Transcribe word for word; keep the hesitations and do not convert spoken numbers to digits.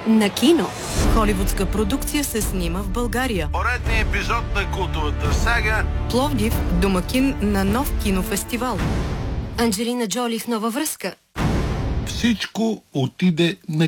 на кино. Холивудска продукция се снима в България. Поредният епизод на култовата сага. Пловдив – домакин на нов кинофестивал. Анджелина Джоли в нова връзка. Всичко отиде на